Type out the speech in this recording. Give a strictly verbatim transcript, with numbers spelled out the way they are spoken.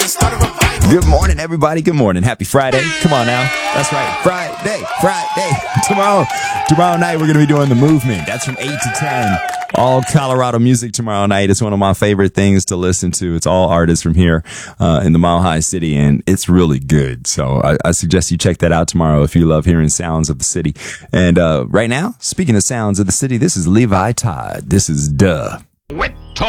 Good morning, everybody. Good morning. Happy Friday. Come on now. That's right. Friday. Friday. Tomorrow. Tomorrow night, we're going to be doing The Movement. That's from eight to ten. All Colorado music tomorrow night. It's one of my favorite things to listen to. It's all artists from here uh, in the Mile High City, and it's really good. So I, I suggest you check that out tomorrow if you love hearing sounds of the city. And uh, right now, speaking of sounds of the city, this is Levi Todd. This is Duh. Wet